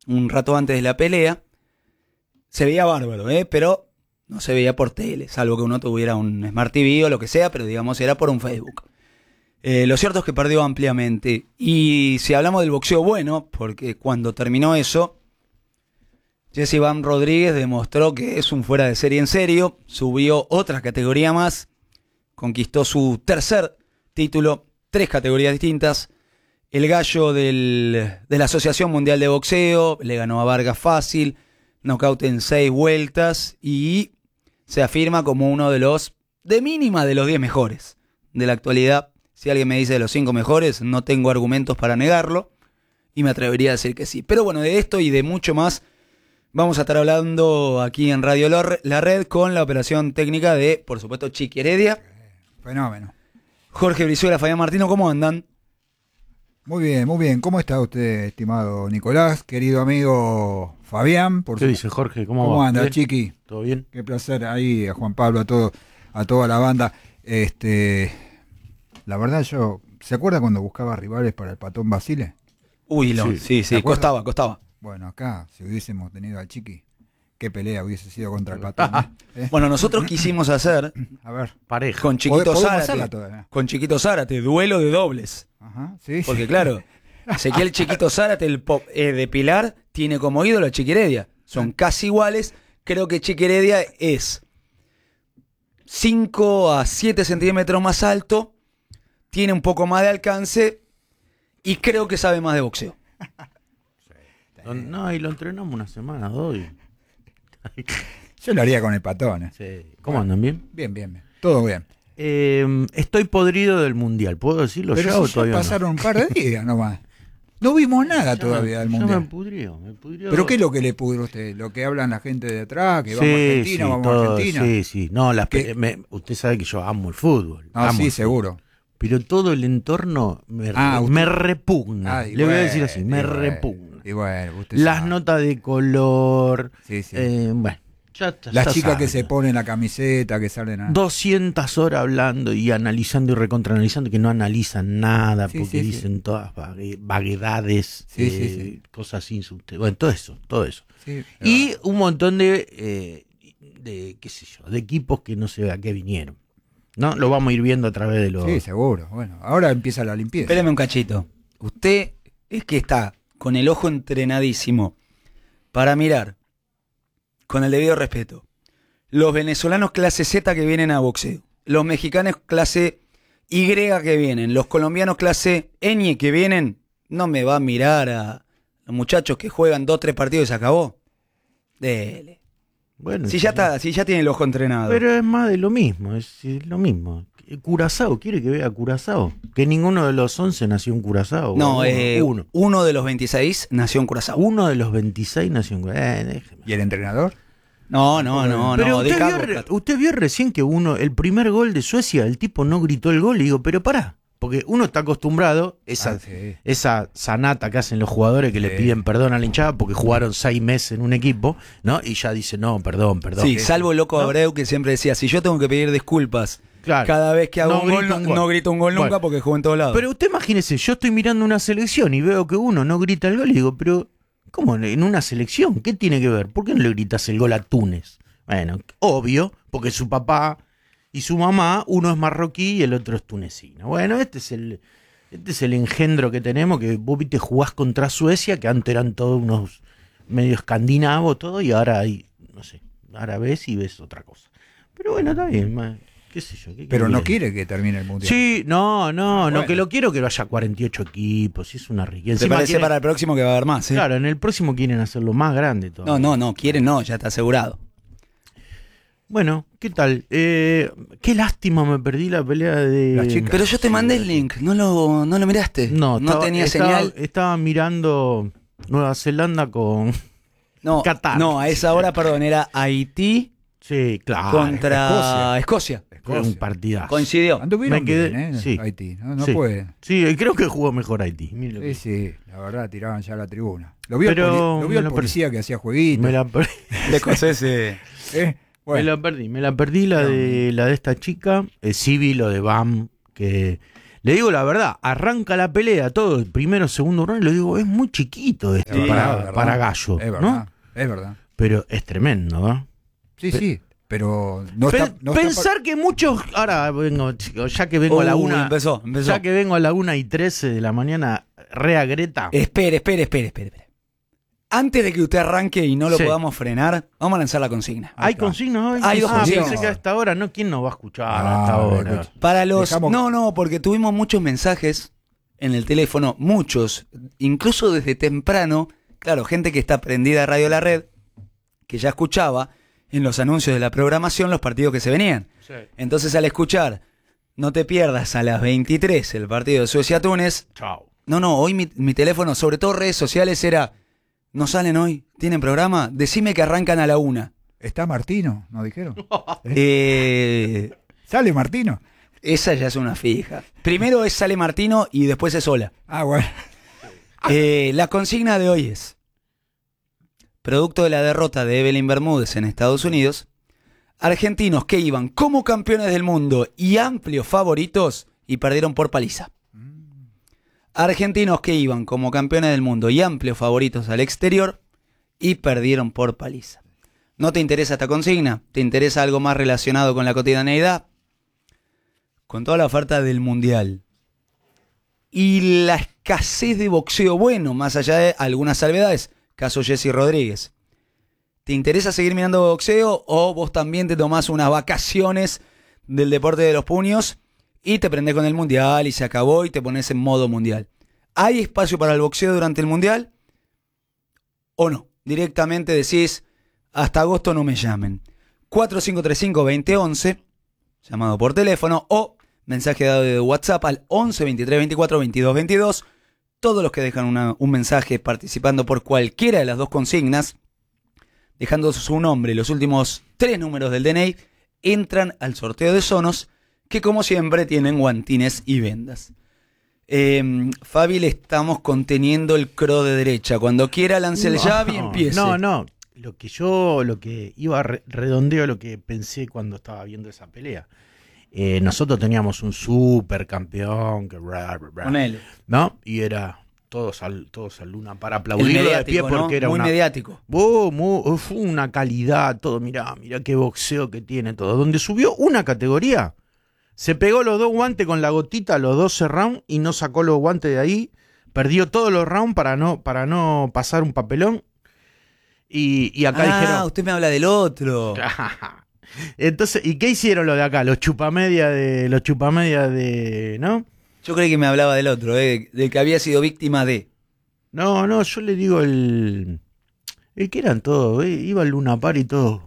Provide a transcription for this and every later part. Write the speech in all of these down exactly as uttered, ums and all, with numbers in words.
un rato antes de la pelea. Se veía bárbaro, ¿eh? Pero no se veía por tele, salvo que uno tuviera un Smart T V o lo que sea, pero digamos era por un Facebook. Eh, lo cierto es que perdió ampliamente. Y si hablamos del boxeo bueno, porque cuando terminó eso, Jesse Van Rodríguez demostró que es un fuera de serie en serio, subió otra categoría más, conquistó su tercer título, tres categorías distintas. El gallo del, de la Asociación Mundial de Boxeo le ganó a Vargas fácil, nocaut en seis vueltas y se afirma como uno de los, de mínima, de los diez mejores de la actualidad. Si alguien me dice de los cinco mejores, no tengo argumentos para negarlo y me atrevería a decir que sí. Pero bueno, de esto y de mucho más vamos a estar hablando aquí en Radio La Red con la operación técnica de, por supuesto, Chiqui Heredia. Fenómeno. Jorge Brizuela, Fabián Martino, ¿cómo andan? Muy bien, muy bien. ¿Cómo está usted, estimado Nicolás? Querido amigo Fabián. Por ¿Qué su... dice Jorge? ¿Cómo, ¿Cómo va? anda, ¿Bien? Chiqui? ¿Todo bien? Qué placer ahí, a Juan Pablo, a todo, a toda la banda. Este, la verdad yo, ¿se acuerda cuando buscaba rivales para el Patón Basile? Uy, no, sí, sí, sí costaba, costaba. Bueno, acá, si hubiésemos tenido al Chiqui, qué pelea hubiese sido contra el Patón. ¿eh? Bueno, nosotros quisimos hacer a ver, pareja con Chiquito Zárate, con Chiquito Zárate, duelo de dobles. Ajá, sí. Porque claro, Ezequiel Chiquito Zárate, el pop, eh, de Pilar, tiene como ídolo a Chiqui Heredia. Son casi iguales. Creo que Chiqui Heredia es cinco a siete centímetros más alto, tiene un poco más de alcance y creo que sabe más de boxeo. No, y lo entrenamos una semana, dos. Y... Yo lo haría con el Patón. ¿eh? Sí. ¿Cómo andan? ¿Bien? Bien, bien, bien. Todo bien. Eh, estoy podrido del Mundial, ¿puedo decirlo Pero ya si o ya todavía pasaron no? un par de días nomás. No vimos nada Ya todavía me, del ya Mundial. me pudrió, me pudrió. ¿Pero qué es lo que le pudre a usted? ¿Lo que hablan la gente de atrás? ¿Que sí, vamos a Argentina, sí, vamos todo, a Argentina? Sí, sí. No, las ¿Qué? me, usted sabe que yo amo el fútbol. Ah, amo sí, el seguro. fútbol. Pero todo el entorno me, Ah, re, usted... me repugna. Ay, Le voy bueno, a decir así, me y bueno, repugna. Y bueno, usted Las sabe. notas de color. Sí, sí. Eh, bueno. Ya, ya, Las ya chicas saben. que se ponen la camiseta, que salen a... doscientas horas hablando y analizando y recontraanalizando, que no analizan nada, Sí, porque sí, dicen sí. todas vague- vaguedades, Sí, eh, sí, sí. cosas sin subte- bueno, todo eso, todo eso. Sí, pero... Y un montón de, eh, de, qué sé yo, de equipos que no sé a qué vinieron. ¿No? Lo vamos a ir viendo a través de los... Sí, seguro. Bueno, ahora empieza la limpieza. Espéreme un cachito. Usted es que está con el ojo entrenadísimo para mirar, con el debido respeto, los venezolanos clase Z que vienen a boxeo, los mexicanos clase Y que vienen, los colombianos clase Ñ que vienen, no me va a mirar a los muchachos que juegan dos, tres partidos y se acabó. Dele. Bueno, Si ya está, si ya tiene el ojo entrenado. Pero es más de lo mismo, es, es lo mismo. Curazao, ¿quiere que vea Curazao? Que ninguno de los once nació en Curazao. No, uno, eh, uno. uno de los veintiséis nació en Curazao. Uno de los veintiséis nació en Curazao. Eh, déjeme. ¿Y el entrenador? No, no, no, Pero no. usted, de vio, Carlos re- Plato. usted vio recién que uno, el primer gol de Suecia, el tipo no gritó el gol. Y digo, pero pará, porque uno está acostumbrado, esa, Ah, sí. esa sanata que hacen los jugadores que Sí. le piden perdón a la hinchada porque jugaron seis meses en un equipo, ¿no? Y ya dice, no, perdón, perdón. Sí, salvo el loco ¿No? Abreu que siempre decía, si yo tengo que pedir disculpas Claro. cada vez que hago No un, gol, grito no, un gol. no grito un gol nunca Bueno. porque juego en todos lados. Pero usted imagínese, yo estoy mirando una selección y veo que uno no grita el gol y digo, pero ¿cómo en una selección? ¿Qué tiene que ver? ¿Por qué no le gritas el gol a Túnez? Bueno, obvio, porque su papá y su mamá, uno es marroquí y el otro es tunecino. Bueno, este es el, este es el engendro que tenemos, que vos viste jugás contra Suecia, que antes eran todos unos medio escandinavos, todo, y ahora hay, no sé, ahora ves y ves otra cosa. Pero bueno, está bien, ma, qué sé yo. ¿qué, Pero qué no quiere? quiere que termine el Mundial. Sí, no, no, Bueno. no, que lo quiero que haya cuarenta y ocho equipos, es una riqueza. ¿Te Encima parece quieren- para el próximo que va a haber más? ¿eh? Claro, en el próximo quieren hacerlo más grande todo. No, no, no, quieren no, ya está asegurado. Bueno, ¿qué tal? Eh, qué lástima me perdí la pelea de... Las chicas. Pero yo te mandé el link, ¿no lo, no lo miraste? No, no estaba- tenía estaba- señal. Estaba mirando Nueva Zelanda con... No, Qatar. no, a esa hora, perdón, era Haití Sí, claro. contra Escocia. Fue un partidazo. Coincidió. Anduvieron Me quedé- bien, ¿eh? sí. Haití, no, no Sí. puede. Sí, creo que jugó mejor Haití. Mire lo Sí, que- sí, la verdad, tiraban ya la tribuna. Lo vio, Pero el, poli- lo vio me el la policía que hacía jueguitos. Me la perdí. El escocés, eh, ¿eh? Bueno, Me la perdí, me la perdí la No. de la de esta chica, eh, sí vi lo de Bam, que Le digo la verdad, arranca la pelea, todo, el primero, segundo round, y le digo, es muy chiquito esto Sí, para, es verdad. para Gallo, Es verdad, ¿no? es verdad. Pero es tremendo, ¿eh? Sí, Pe- sí, pero no Pen- está... no está pensar que muchos, ahora vengo, chicos, ya que vengo a la Uy, una, empezó, empezó. ya que vengo a la una y trece de la mañana, rea Greta. Espere, espere, espere, espere. espere. Antes de que usted arranque y no lo Sí. podamos frenar, vamos a lanzar la consigna. Ahí ¿Hay está. consignas hoy? Hay dos ah, consignas. pensé que a esta hora, ¿no? ¿Quién nos va a escuchar Ah, a esta hora? escucha. Para los... Dejamos- No, no, porque tuvimos muchos mensajes en el teléfono, muchos, incluso desde temprano, claro, gente que está prendida a Radio La Red, que ya escuchaba en los anuncios de la programación los partidos que se venían. Sí. Entonces al escuchar, no te pierdas a las veintitrés el partido de Suecia-Túnez, Chao. no, no, hoy mi, mi teléfono, sobre todo redes sociales, era, ¿no salen hoy? ¿Tienen programa? Decime que arrancan a la una. ¿Está Martino? ¿No dijeron? Eh, ¿Sale Martino? esa ya es una fija. Primero es Sale Martino y después es Ola. Ah, bueno. Eh, la consigna de hoy es, producto de la derrota de Evelyn Bermúdez en Estados Unidos, argentinos que iban como campeones del mundo y amplios favoritos y perdieron por paliza. Argentinos que iban como campeones del mundo y amplios favoritos al exterior y perdieron por paliza. ¿No te interesa esta consigna? ¿Te interesa algo más relacionado con la cotidianeidad? Con toda la oferta del Mundial y la escasez de boxeo bueno, más allá de algunas salvedades, caso Jesse Rodríguez. ¿Te interesa seguir mirando boxeo o vos también te tomás unas vacaciones del deporte de los puños y te prendés con el Mundial y se acabó y te pones en modo Mundial? ¿Hay espacio para el boxeo durante el Mundial o no? Directamente decís, hasta agosto no me llamen. cuatro cinco tres cinco, dos cero uno uno, llamado por teléfono, o mensaje dado de WhatsApp al once veintitrés veinticuatro veintidós veintidós. Todos los que dejan una, un mensaje participando por cualquiera de las dos consignas, dejando su nombre y los últimos tres números del D N I, entran al sorteo de Sonos, que como siempre tienen guantines y vendas. Eh, Fabi, le estamos conteniendo el cro de derecha. Cuando quiera lance el jab y empiece. No, no. Lo que yo, lo que iba re- redondeo lo que pensé cuando estaba viendo esa pelea. Eh, nosotros teníamos un super campeón, que bra, bra, bra, Con él. ¿no? Y era todos al, todos al luna para El aplaudirlo de pie mediático, porque ¿no? era Muy una, mediático. Oh, mu- fue una calidad, todo, mirá, mirá qué boxeo que tiene todo. Donde subió una categoría, se pegó los dos guantes con la gotita, los doce rounds, y no sacó los guantes de ahí, perdió todos los rounds para no, para no pasar un papelón. Y, y acá Ah, dijeron... usted me habla del otro. Entonces, ¿y qué hicieron los de acá? Los chupamedia de, los chupamedia de, ¿no? Yo creí que me hablaba del otro, eh, del que había sido víctima de. No, no, yo le digo el, el que eran todos, eh, iba el Luna Par y todo.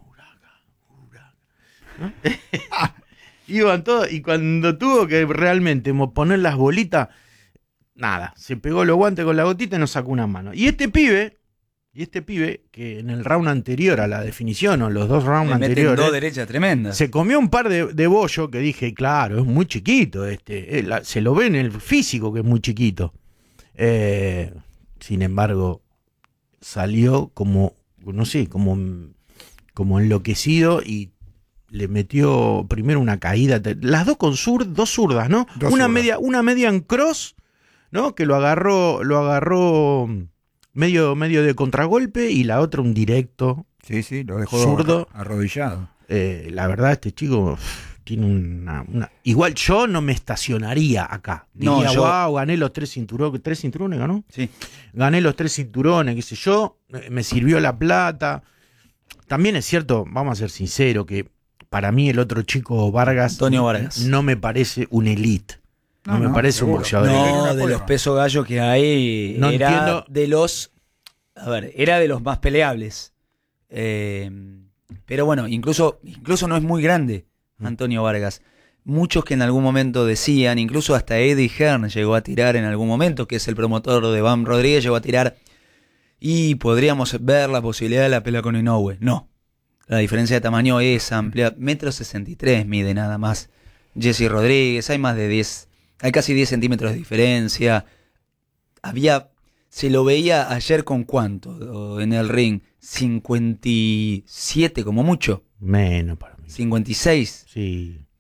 ¿No? Iban todos, y cuando tuvo que realmente mo- poner las bolitas, nada, se pegó los guantes con la gotita y nos sacó una mano. Y este pibe, y este pibe, que en el round anterior a la definición, o los dos rounds Le meten anteriores, dos derechas tremendas. se comió un par de, de bollo que dije, claro, es muy chiquito este, eh, la- se lo ve en el físico que es muy chiquito. Eh, sin embargo, salió como, no sé, como, como enloquecido y le metió primero una caída, te- las dos con sur, dos zurdas, ¿no? Dos una zurdas. media, una media en cross, ¿no? Que lo agarró, lo agarró medio, medio de contragolpe, y la otra un directo. Sí, sí, lo dejó Zurdo. arrodillado. Eh, la verdad, este chico uf, tiene una, una... Igual yo no me estacionaría acá. No, Diría, yo- wow, gané los tres cinturones. ¿Tres cinturones ganó? Sí. Gané los tres cinturones, qué sé yo. eh, Me sirvió la plata. También es cierto, vamos a ser sinceros, que para mí el otro chico, Vargas, Antonio Vargas. no me parece un elite. No, No, me no, parece seguro. un boxeador. Tiene No, una de prueba. los pesos gallos que hay, No era entiendo. de los... A ver, era de los más peleables. Eh, pero bueno, incluso, incluso no es muy grande Antonio Vargas. Muchos que en algún momento decían, incluso hasta Eddie Hearn llegó a tirar en algún momento, que es el promotor de Bam Rodríguez, llegó a tirar y podríamos ver la posibilidad de la pelea con Inoue. No, la diferencia de tamaño es amplia. Metro sesenta y tres mide nada más Jesse Rodríguez, hay más de diez, hay casi diez centímetros de diferencia. Había, se lo veía ayer con cuánto en el ring, cincuenta y siete como mucho, Menos para mí. cincuenta y seis. Sí.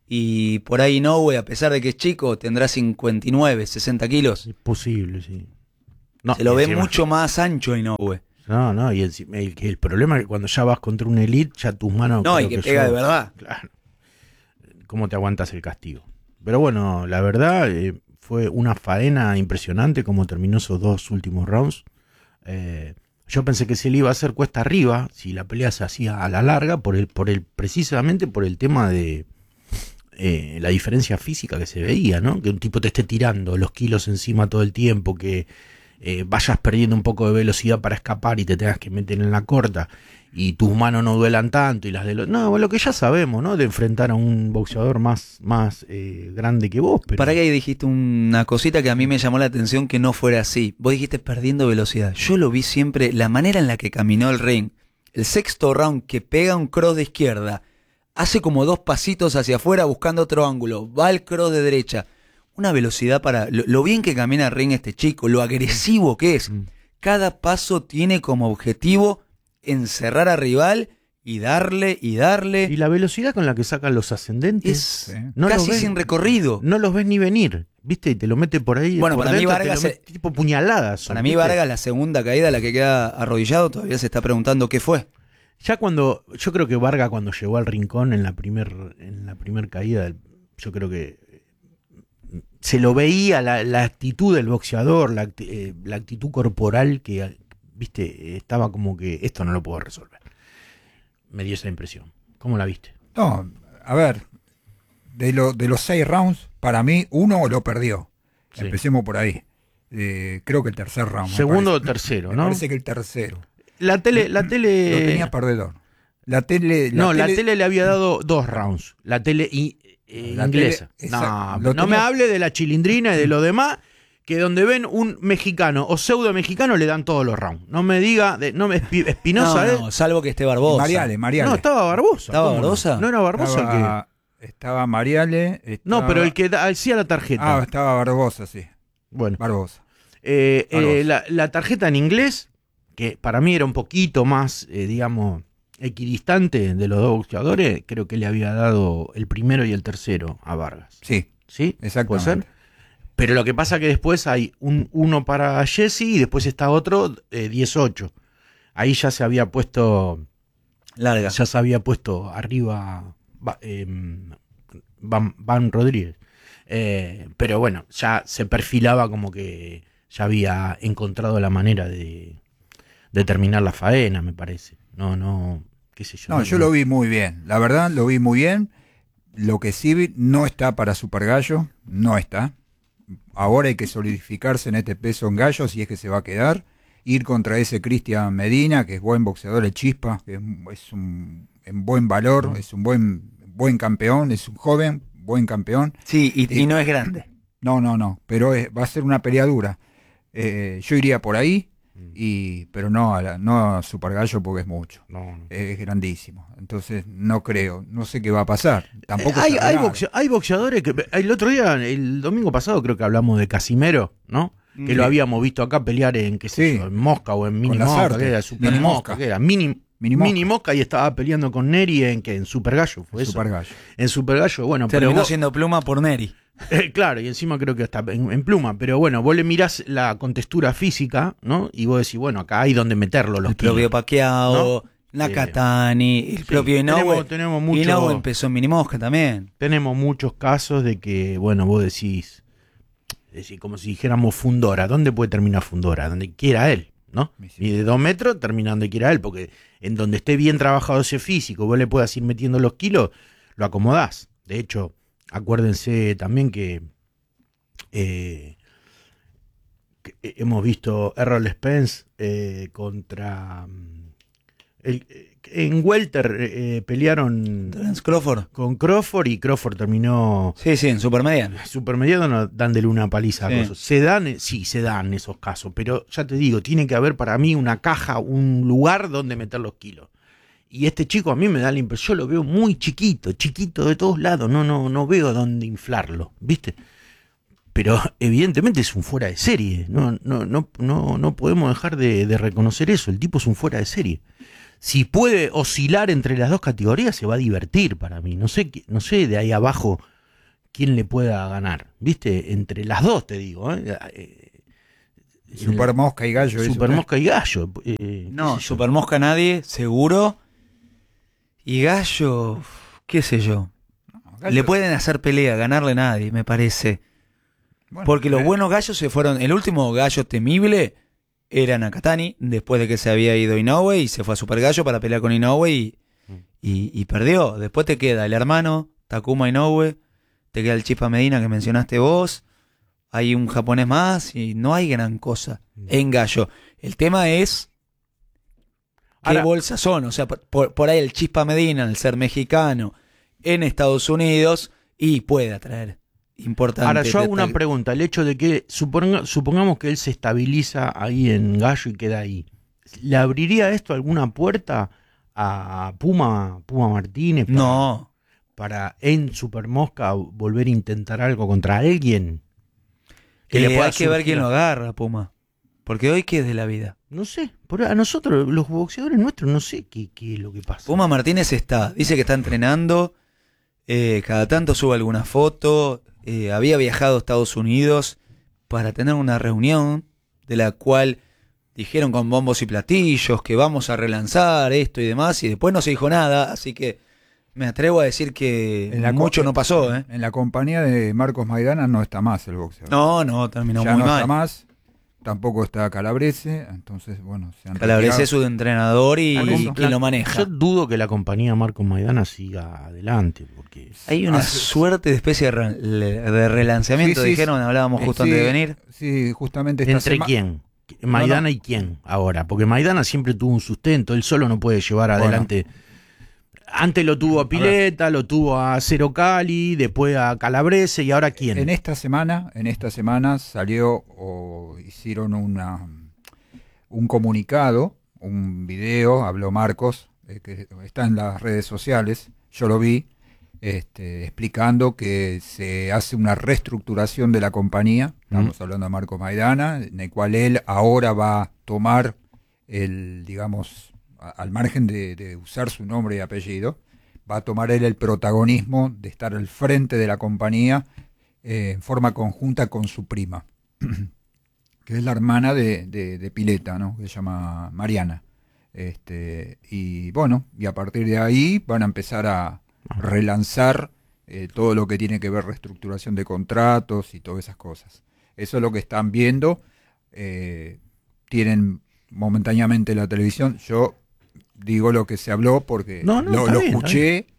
Y por ahí Inoue, a pesar de que es chico, tendrá cincuenta y nueve, sesenta kilos. Es posible, sí. No, Se lo ve encima- mucho más ancho Inoue. No, no, y el, el, el problema es que cuando ya vas contra un elite, ya tus manos... No, creo y que pega yo- de verdad. Claro. ¿Cómo te aguantas el castigo? Pero bueno, la verdad, eh, fue una faena impresionante como terminó esos dos últimos rounds. Eh, yo pensé que se le iba a hacer cuesta arriba si la pelea se hacía a la larga, por el, por el, precisamente por el tema de eh, la diferencia física que se veía, ¿no? Que un tipo te esté tirando los kilos encima todo el tiempo, que eh, vayas perdiendo un poco de velocidad para escapar y te tengas que meter en la corta y tus manos no duelan tanto y las de los... No, lo que ya sabemos, ¿no? De enfrentar a un boxeador más, más eh, grande que vos. Pero... Para que ahí dijiste una cosita que a mí me llamó la atención que no fuera así. Vos dijiste perdiendo velocidad. Yo lo vi siempre, la manera en la que caminó el ring. El sexto round que pega un cross de izquierda, hace como dos pasitos hacia afuera buscando otro ángulo, va al cross de derecha. Una velocidad para... Lo, lo bien que camina el ring este chico, lo agresivo que es. Cada paso tiene como objetivo encerrar al rival y darle y darle. Y la velocidad con la que sacan los ascendentes, Es Sí. no casi lo ves, sin recorrido. no los ves ni venir, ¿viste? Y te lo mete por ahí. Bueno, por para mí dentro, te Vargas lo mete se- tipo puñaladas. son, Para mí ¿viste? Vargas, la segunda caída, la que queda arrodillado, todavía se está preguntando qué fue. Ya cuando, yo creo que Vargas cuando llegó al rincón en la primer, en la primer caída, del- yo creo que se lo veía la, la actitud del boxeador, la, acti- eh, la actitud corporal que, viste, estaba como que esto no lo puedo resolver. Me dio esa impresión. ¿Cómo la viste? No, a ver, de, lo, de los seis rounds, para mí uno lo perdió. Sí. Empecemos por ahí. Eh, creo que el tercer round. me Segundo o parece. tercero, Me ¿no? parece que el tercero. La tele, la tele. Lo tenía perdedor. La tele. no, la tele le había dado dos rounds. La tele y, eh, La inglesa. tele, no, exacto. Lo no me tenía- hable de la chilindrina y de lo demás, que donde ven un mexicano o pseudo mexicano le dan todos los rounds. No me diga, de, no me Espi- Espinosa, no, ¿eh? no, salvo que esté Barbosa. Mariale, Mariale. No, estaba Barbosa. ¿Estaba ¿cómo no? Barbosa? No era Barbosa el que. estaba, estaba Mariale. No, estaba- pero el que da- hacía la tarjeta. Ah, estaba Barbosa, sí. bueno, Barbosa. eh, eh, Barbosa. la, la tarjeta en inglés, que para mí era un poquito más, eh, digamos, equidistante de los dos boxeadores, creo que le había dado el primero y el tercero a Vargas. Sí, ¿Sí? ¿Puede exactamente. ser? Pero lo que pasa que después hay un uno para Jesse y después está otro eh, diez ocho. Ahí ya se había puesto, Larga. ya se había puesto arriba va- eh, Van, Van Rodríguez. Eh, pero bueno, ya se perfilaba como que ya había encontrado la manera de, de terminar la faena, me parece. No, no, qué sé yo. No, yo lo vi muy bien. La verdad, lo vi muy bien. Lo que sí vi, no está para Super Gallo. No está. Ahora hay que solidificarse en este peso en gallo si es que se va a quedar. Ir contra ese Cristian Medina, que es buen boxeador, el Chispa, que es, es un en buen valor, es un buen, buen campeón, es un joven, buen campeón. Sí, y, y no es grande. No, no, no, pero es- va a ser una pelea dura. Eh, yo iría por ahí, y pero no a, la, no a Super Gallo porque es mucho. No, no. Es grandísimo. Entonces, no creo, no sé qué va a pasar. Tampoco Eh, hay, está hay, raro. boxe- hay boxeadores que. El otro día, el domingo pasado, creo que hablamos de Casimero, ¿no? Que Sí. lo habíamos visto acá pelear en, qué sé Sí. yo, en Mosca o en Mini Con Mosca, Lazarte. que era Super Mini Mosca, Mosca. que era Mini, Mini Mini, Mosca. Mosca y estaba peleando con Neri en, que en Super Gallo, fue eso. Super Gallo. En Super Gallo, bueno, pero Terminó vos- siendo pluma por Neri. eh, claro, y encima creo que hasta en, en pluma, pero bueno, vos le mirás la contextura física, ¿no? Y vos decís, bueno, acá hay donde meterlo los El propio kilos. Pacquiao, Nakatani, el Sí, propio Inoue. tenemos- tenemos mucho- Inoue empezó en Minimosca también. Tenemos muchos casos de que, bueno, vos decís, decís, como si dijéramos Fundora, ¿dónde puede terminar Fundora? Donde quiera él, ¿no? Sí. Y de dos metros termina donde quiera él, porque en donde esté bien trabajado ese físico, vos le puedas ir metiendo los kilos, lo acomodás. De hecho, acuérdense también que, eh, que hemos visto Errol Spence eh, contra... mm, el- eh, en Welter eh, pelearon Terence Crawford. con Crawford y Crawford terminó Sí, sí, en supermediano. supermediano, no, dándole una paliza a Sí. cosas. Se dan, eh, sí, se dan esos casos, pero ya te digo, tiene que haber para mí una caja, un lugar donde meter los kilos. Y este chico a mí me da la impresión, yo lo veo muy chiquito, chiquito de todos lados, no, no, no veo dónde inflarlo, ¿viste? Pero evidentemente es un fuera de serie, no, no, no, no, no podemos dejar de, de reconocer eso, el tipo es un fuera de serie. si puede oscilar entre las dos categorías, se va a divertir para mí. No sé, no sé de ahí abajo quién le pueda ganar. ¿Viste? Entre las dos, te digo. ¿eh? Eh, Super Mosca y Gallo. Super eso, Mosca y Gallo. Eh, No, Super Mosca nadie, seguro. Y Gallo, qué sé yo. no, Gallo, Le pueden hacer pelea, ganarle nadie, me parece. bueno, Porque los eh, buenos gallos se fueron. El último gallo temible era Nakatani, después de que se había ido Inoue y se fue a Super Gallo para pelear con Inoue y, y, y perdió. Después te queda el hermano, Takuma Inoue, te queda el Chispa Medina que mencionaste vos, hay un japonés más y no hay gran cosa en gallo. El tema es qué Ahora- bolsas son. O sea, por, por ahí el Chispa Medina, al ser mexicano en Estados Unidos, y puede atraer. Importante. Ahora, yo hago una Te- pregunta. El hecho de que, suponga- supongamos que él se estabiliza ahí en Gallo y queda ahí, ¿le abriría esto alguna puerta a Puma, Puma Martínez para, No. para en Super Mosca volver a intentar algo contra alguien? Que le Eh, pueda hay que ver surgir quién a- lo agarra, Puma. Porque hoy, ¿qué es de la vida? No sé, por a nosotros, los boxeadores nuestros, no sé qué, qué es lo que pasa. Puma Martínez está, dice que está entrenando, eh, cada tanto sube alguna foto, eh, había viajado a Estados Unidos para tener una reunión de la cual dijeron con bombos y platillos que vamos a relanzar esto y demás, y después no se dijo nada, así que me atrevo a decir que en la co- mucho no pasó, ¿eh? En la compañía de Marcos Maidana no está más el boxeador. No, no, terminó ya muy no mal. está más. Tampoco está Calabrese. Entonces, bueno, se han Calabrese retirado. es su entrenador y, Por eso. y quien lo maneja. Yo dudo que la compañía Marcos Maidana siga adelante, porque Hay una Ah, suerte de especie de, re- de relanzamiento, Sí, sí, dijeron, hablábamos Eh, justo sí, antes de venir. Sí, justamente esta ¿entre sema- quién? Maidana y quién ahora, porque Maidana siempre tuvo un sustento, él solo no puede llevar Bueno. adelante. Antes lo tuvo a Pileta, lo tuvo a Cero Cali, después a Calabrese y ahora quién. En esta semana, en esta semana salió o hicieron una un comunicado, un video, habló Marcos, eh, que está en las redes sociales, yo lo vi, este, explicando que se hace una reestructuración de la compañía, estamos hablando de Marcos Maidana, en el cual él ahora va a tomar el, digamos, a- al margen de, de usar su nombre y apellido, va a tomar él el protagonismo de estar al frente de la compañía eh, en forma conjunta con su prima, que es la hermana de, de, de Pileta, ¿no? Que se llama Mariana. Este, y bueno, y a partir de ahí van a empezar a relanzar eh, todo lo que tiene que ver reestructuración de contratos y todas esas cosas. Eso es lo que están viendo. Eh, tienen momentáneamente la televisión. Yo digo lo que se habló porque No, no, lo, está lo bien, está escuché.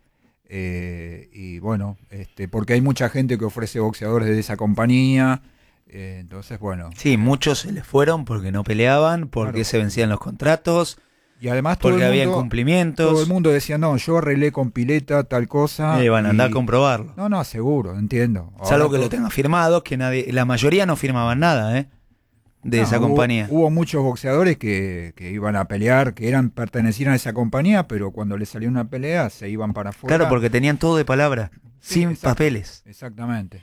Eh, y bueno, este, porque hay mucha gente que ofrece boxeadores de esa compañía. Eh, entonces, bueno. Sí, muchos se les fueron porque no peleaban, porque Claro. se vencían los contratos, Y además todo porque el había mundo, incumplimientos. todo el mundo decía, no, yo arreglé con Pileta tal cosa. Eh, van a andar y- a comprobarlo. No, no, seguro, entiendo. Ahora Salvo que todo- lo tengan firmado, que nadie, la mayoría no firmaban nada, ¿eh? De No, esa hubo- compañía. Hubo muchos boxeadores que, que iban a pelear, que eran pertenecían a esa compañía, pero cuando les salió una pelea se iban para afuera. Claro, porque tenían todo de palabra, Sí, sin exacto. papeles. Exactamente.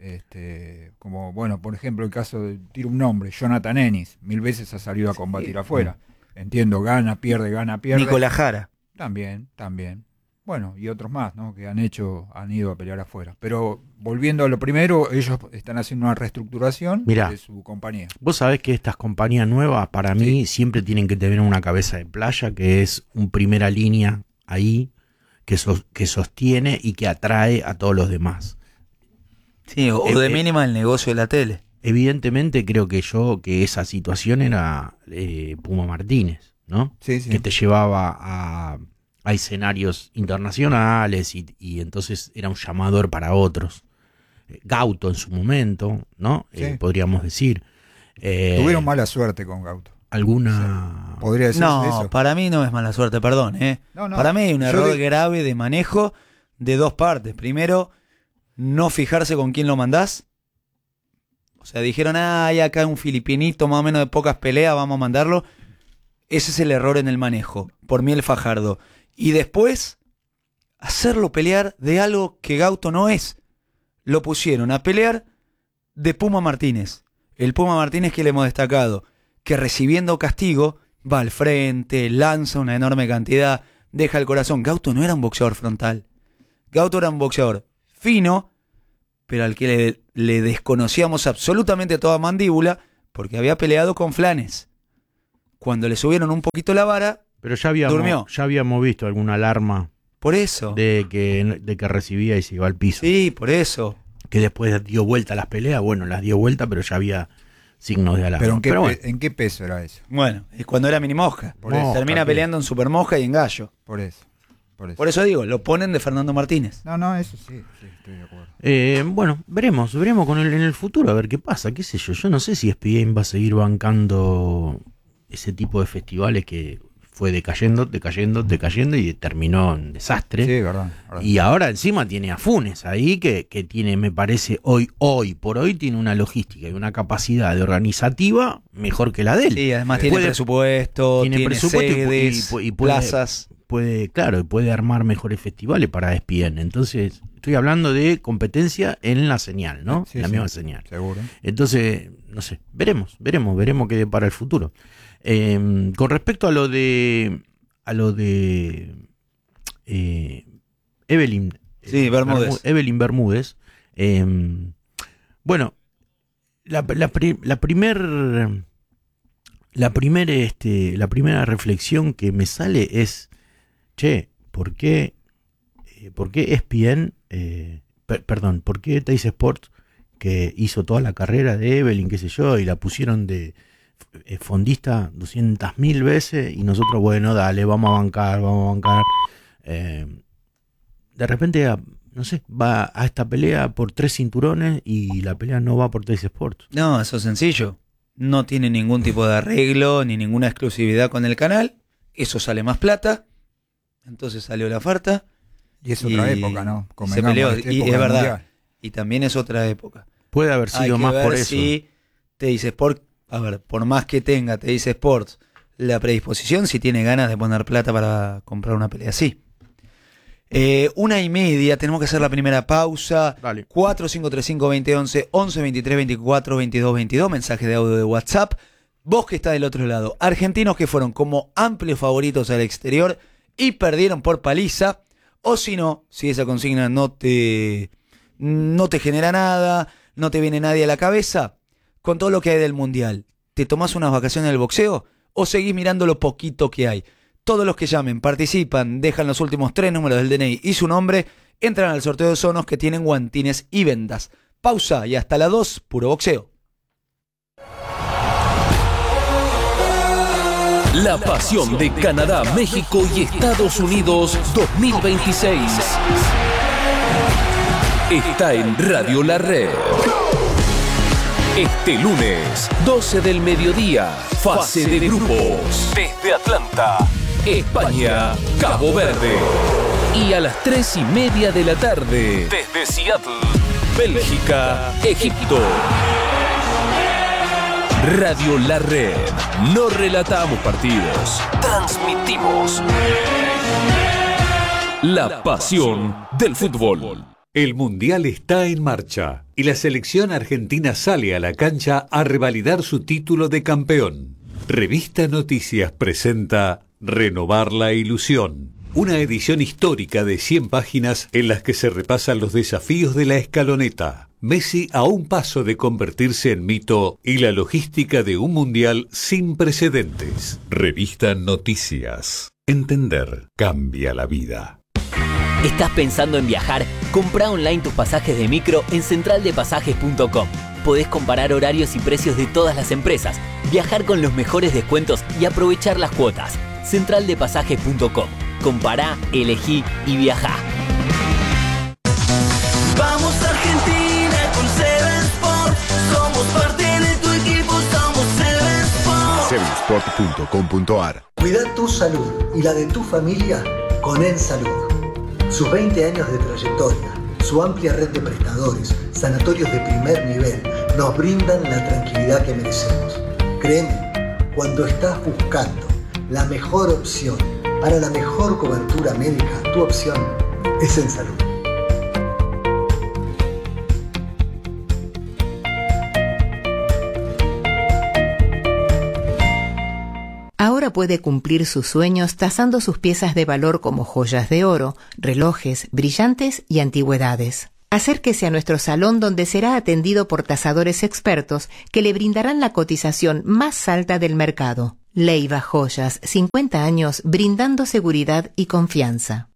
Este, como, bueno, por ejemplo, el caso de, tiro un nombre, Jonathan Ennis, mil veces ha salido a combatir afuera. Entiendo, gana, pierde, gana, pierde. Nicolás Jara. También, también. Bueno, y otros más, ¿no? Que han hecho, han ido a pelear afuera. Pero volviendo a lo primero, ellos están haciendo una reestructuración Mirá. de su compañía. Vos sabés que estas compañías nuevas, para mí, siempre tienen que tener una cabeza de playa, que es un primera línea ahí, que, sos- que sostiene y que atrae a todos los demás. Sí, o, Eh, o de eh. mínima el negocio de la tele. Evidentemente creo que yo, que esa situación era eh, Puma Martínez, ¿no? Sí, sí. Que te llevaba a, a escenarios internacionales y, y entonces era un llamador para otros. Eh, Gauto en su momento, ¿no? Sí. Eh, podríamos decir. Eh, Tuvieron mala suerte con Gauto. alguna... Podría decirse No, eso. para mí no es mala suerte, perdón, ¿eh? No, no, Para mí hay un yo error de- grave de manejo de dos partes. Primero, no fijarse con quién lo mandás. O sea, dijeron, ah, hay acá un filipinito más o menos de pocas peleas, vamos a mandarlo. Ese es el error en el manejo, por Miel Fajardo. Y después, hacerlo pelear de algo que Gauto no es. Lo pusieron a pelear de Puma Martínez. El Puma Martínez que le hemos destacado, que recibiendo castigo va al frente, lanza una enorme cantidad, deja el corazón. Gauto no era un boxeador frontal. Gauto era un boxeador fino, pero al que le, le desconocíamos absolutamente toda mandíbula, porque había peleado con Flanes. Cuando le subieron un poquito la vara, Pero ya habíamos, durmió. ya habíamos visto alguna alarma Por eso. de que, de que recibía y se iba al piso. Sí, por eso. Que después dio vuelta a las peleas, bueno, las dio vuelta, pero ya había signos de alarma. ¿Pero en qué, Pero pe- bueno, en qué peso era eso? Bueno, es cuando era mini mosca. Por eso. Termina Mosca, peleando en super mosca y en gallo. Por eso. Por eso. Por eso digo, lo ponen de Fernando Martínez. No, no, eso sí, sí, estoy de acuerdo. eh, bueno, veremos, veremos con el, en el futuro a ver qué pasa, qué sé yo. Yo no sé si E S P N va a seguir bancando ese tipo de festivales que fue decayendo, decayendo, decayendo y terminó en desastre. Sí, verdad. verdad. Y ahora encima tiene a Funes ahí, que, que tiene, me parece, hoy, hoy por hoy, tiene una logística y una capacidad de organizativa mejor que la de él. Sí, además tiene Puede- presupuesto, tiene tiene, presupuesto y pu- sedes, y pu- y puede- plazas. Puede, claro, y puede armar mejores festivales para E S P N. Entonces, estoy hablando de competencia en la señal, ¿no? Sí, en la sí, misma señal. Seguro. Entonces, no sé, veremos, veremos, veremos qué para el futuro. Eh, con respecto a lo de a lo de eh, Evelyn Sí, eh, Bermúdez. Bermú- Evelyn Bermúdez, eh, bueno, la, la, pri- la primer la primer, este, la primera reflexión que me sale es, che, ¿por qué, eh, ¿por qué E S P N, eh, per- perdón, por qué Teis Sports, que hizo toda la carrera de Evelyn, qué sé yo, y la pusieron de eh, fondista doscientas mil veces, y nosotros, bueno, dale, vamos a bancar, vamos a bancar. Eh, de repente, a- no sé, va a esta pelea por tres cinturones y la pelea no va por Teis Sports. No, eso es sencillo. No tiene ningún tipo de arreglo ni ninguna exclusividad con el canal. Eso sale más plata. Entonces salió la oferta. Y es otra Y época, ¿no? se Convengamos, peleó, esta y época es verdad. mundial. Y también es otra época. Puede haber Hay sido que más ver por eso. si Teis Sport, a ver, por más que tenga Teis Sports la predisposición, si tiene ganas de poner plata para comprar una pelea así. Eh, una y media, tenemos que hacer la primera pausa. Dale. cuatro cinco tres cinco, dos cero once, once veintitrés veinticuatro veintidós veintidós, mensaje de audio de WhatsApp. Vos que está del otro lado, argentinos que fueron como amplios favoritos al exterior y perdieron por paliza, o si no, si esa consigna no te, no te genera nada, no te viene nadie a la cabeza, con todo lo que hay del mundial, ¿te tomás unas vacaciones del boxeo o seguís mirando lo poquito que hay? Todos los que llamen, participan, dejan los últimos tres números del D N I y su nombre, entran al sorteo de Sonos que tienen guantines y vendas. Pausa y hasta las dos, puro boxeo. La pasión de Canadá, México y Estados Unidos dos mil veintiséis está en Radio La Red. Este lunes, doce del mediodía, fase de grupos. Desde Atlanta, España, Cabo Verde. Y a las tres y media de la tarde, desde Seattle, Bélgica, Egipto. Radio La Red. No relatamos partidos, transmitimos la pasión del fútbol. El Mundial está en marcha y la selección argentina sale a la cancha a revalidar su título de campeón. Revista Noticias presenta Renovar la Ilusión, una edición histórica de cien páginas en las que se repasan los desafíos de la escaloneta. Messi a un paso de convertirse en mito y la logística de un Mundial sin precedentes. Revista Noticias. Entender cambia la vida. ¿Estás pensando en viajar? Comprá online tus pasajes de micro en central de pasajes punto com. Podés comparar horarios y precios de todas las empresas, viajar con los mejores descuentos y aprovechar las cuotas. central de pasajes punto com. Compará, elegí y viajá. Vamos Argentina con Seven Sport. Somos parte de tu equipo, somos Seven Sport. seven sport punto com punto a r. Cuida tu salud y la de tu familia con EnSalud. Sus veinte años de trayectoria, su amplia red de prestadores, sanatorios de primer nivel, nos brindan la tranquilidad que merecemos. Créeme, cuando estás buscando la mejor opción para la mejor cobertura médica, tu opción es EnSalud. Ahora Cualquiera puede cumplir sus sueños tasando sus piezas de valor como joyas de oro, relojes, brillantes y antigüedades. Acérquese a nuestro salón donde será atendido por tasadores expertos que le brindarán la cotización más alta del mercado. Leiva Joyas, cincuenta años brindando seguridad y confianza.